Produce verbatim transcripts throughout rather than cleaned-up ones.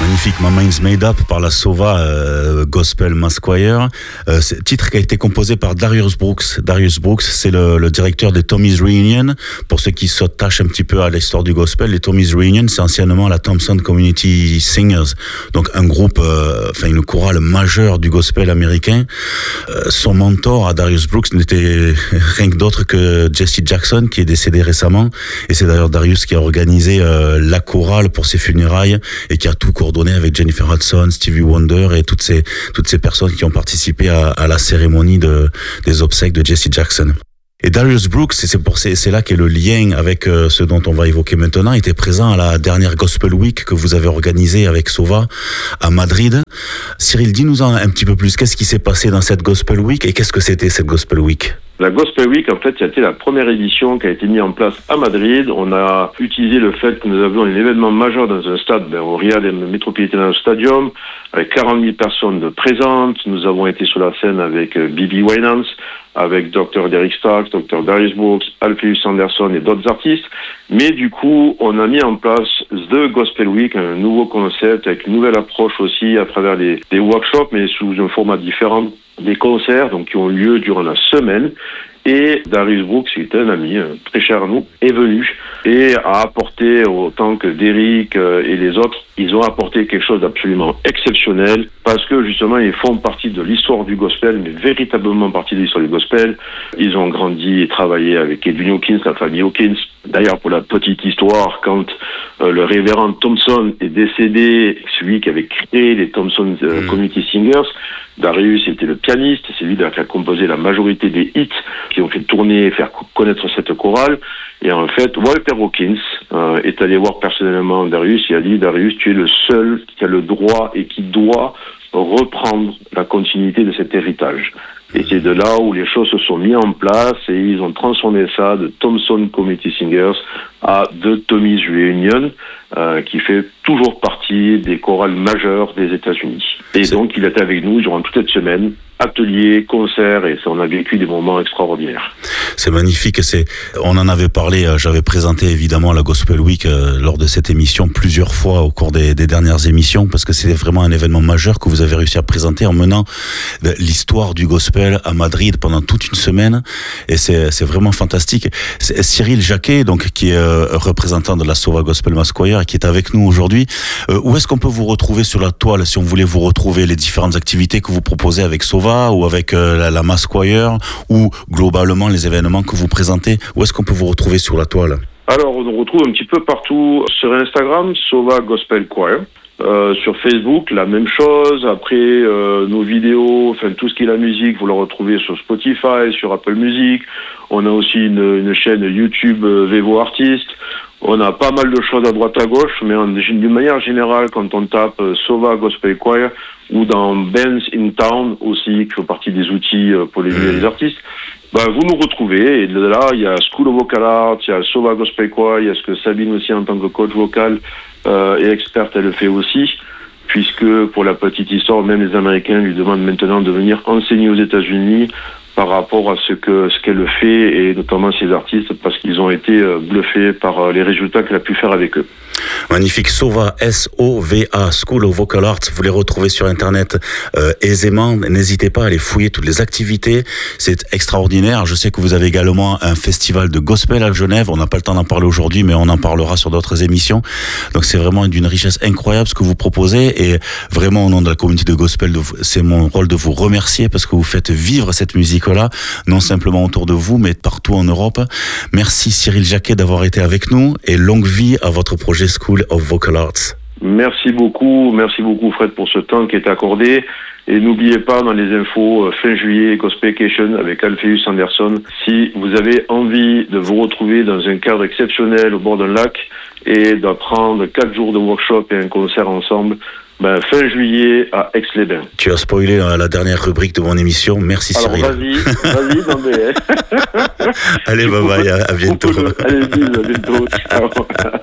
Magnifique, My Mind's Made Up par la Sova euh, Gospel Mass Choir. Euh, c'est titre qui a été composé par Darius Brooks. Darius Brooks, c'est le, le directeur des Tommy's Reunion. Pour ceux qui s'attachent un petit peu à l'histoire du gospel, les Tommy's Reunion, c'est anciennement la Thompson Community Singers. Donc un groupe, euh, enfin une chorale majeure du gospel américain. Euh, son mentor à Darius Brooks n'était rien que d'autre que Jesse Jackson, qui est décédé récemment. Et c'est d'ailleurs Darius qui a organisé euh, la chorale pour ses funérailles et qui a tout coordonné avec Jennifer Hudson, Stevie Wonder et toutes ces toutes ces personnes qui ont participé à, à la cérémonie de des obsèques de Jesse Jackson. Et Darius Brooks, c'est pour c'est, c'est là qu'est le lien avec euh, ce dont on va évoquer maintenant, était présent à la dernière Gospel Week que vous avez organisée avec Sova à Madrid. Cyril, dis-nous en un petit peu plus. Qu'est-ce qui s'est passé dans cette Gospel Week et qu'est-ce que c'était cette Gospel Week? La Gospel Week, en fait, c'était la première édition qui a été mise en place à Madrid. On a utilisé le fait que nous avions un événement majeur dans un stade, ben, au Real Metropolitano Stadium, avec quarante mille personnes présentes. Nous avons été sur la scène avec euh, Bibi Winans, avec docteur Derek Starks, docteur Darius Brooks, Alpheus Anderson et d'autres artistes. Mais du coup, on a mis en place The Gospel Week, un nouveau concept avec une nouvelle approche aussi à travers les, des workshops, mais sous un format différent, des concerts donc qui ont lieu durant la semaine. Et Darius Brooks, qui est un ami euh, très cher à nous, est venu et a apporté, autant que Derek euh, et les autres, ils ont apporté quelque chose d'absolument exceptionnel parce que justement, ils font partie de l'histoire du gospel, mais véritablement partie de l'histoire du gospel. Ils ont grandi et travaillé avec Edwin Hawkins, la famille Hawkins. D'ailleurs, pour la petite histoire, quand euh, le révérend Thompson est décédé, celui qui avait créé les Thompson euh, mmh. Community Singers, Darius était le pianiste, c'est lui qui a composé la majorité des hits qui ont fait tourner et faire connaître cette chorale. Et en fait, Walter Hawkins euh, est allé voir personnellement Darius et a dit « Darius, tu es le seul qui a le droit et qui doit reprendre la continuité de cet héritage ». Et c'est de là où les choses se sont mises en place et ils ont transformé ça de Thompson Community Singers à The Tommy's Reunion, euh, qui fait toujours partie des chorales majeures des États-Unis. Et c'est... donc, il était avec nous durant toute cette semaine, ateliers, concerts, et ça, on a vécu des moments extraordinaires. C'est magnifique. C'est, on en avait parlé, j'avais présenté évidemment la Gospel Week euh, lors de cette émission plusieurs fois au cours des, des dernières émissions, parce que c'était vraiment un événement majeur que vous avez réussi à présenter en menant l'histoire du gospel à Madrid pendant toute une semaine, et c'est, c'est vraiment fantastique. C'est Cyril Jacquet, donc, qui est euh, représentant de la Sova Gospel Mass Choir, qui est avec nous aujourd'hui. Euh, où est-ce qu'on peut vous retrouver sur la toile, si on voulait vous retrouver les différentes activités que vous proposez avec Sova ou avec euh, la, la Mass Choir, ou globalement les événements que vous présentez? Où est-ce qu'on peut vous retrouver sur la toile? Alors, on nous retrouve un petit peu partout sur Instagram, Sova Gospel Choir. Euh, sur Facebook, la même chose. Après, euh, nos vidéos, enfin tout ce qui est la musique, vous le retrouvez sur Spotify, sur Apple Music. On a aussi une, une chaîne YouTube euh, Vevo Artist. On a pas mal de choses à droite à gauche, mais en, d'une manière générale, quand on tape euh, Sova Gospel Choir ou dans Bands in Town aussi, qui fait partie des outils euh, pour les, mmh. les artistes, bah, vous nous retrouvez. Et de là, il y a School of Vocal Arts, il y a Sova Gospel Choir, il y a ce que Sabine aussi en tant que coach vocal euh, et experte, elle le fait aussi, puisque pour la petite histoire, même les Américains lui demandent maintenant de venir enseigner aux États-Unis par rapport à ce que ce qu'elle fait, et notamment ces artistes, parce qu'ils ont été bluffés par les résultats qu'elle a pu faire avec eux. Magnifique. Sova, S O V A, School of Vocal Arts. Vous les retrouvez sur Internet euh, aisément. N'hésitez pas à aller fouiller toutes les activités. C'est extraordinaire. Je sais que vous avez également un festival de gospel à Genève. On n'a pas le temps d'en parler aujourd'hui, mais on en parlera sur d'autres émissions. Donc c'est vraiment d'une richesse incroyable ce que vous proposez. Et vraiment, au nom de la communauté de gospel, c'est mon rôle de vous remercier parce que vous faites vivre cette musique-là, non simplement autour de vous, mais partout en Europe. Merci Cyril Jacquet d'avoir été avec nous et longue vie à votre projet School of Vocal Arts. Merci beaucoup, merci beaucoup Fred pour ce temps qui est accordé. Et n'oubliez pas, dans les infos, fin juillet, Gospelcation avec Alpheus Anderson. Si vous avez envie de vous retrouver dans un cadre exceptionnel au bord d'un lac et d'apprendre quatre jours de workshop et un concert ensemble, ben, fin juillet à Aix-les-Bains. Tu as spoilé la dernière rubrique de mon émission. Merci Cyril. Alors vas-y, vas-y, non mais... Allez, bye bye, à, à bientôt. Allez, bisous, à bientôt. Ciao.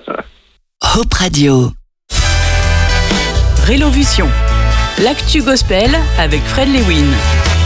Hope Radio. Rélovution. L'actu gospel avec Fred Lewin.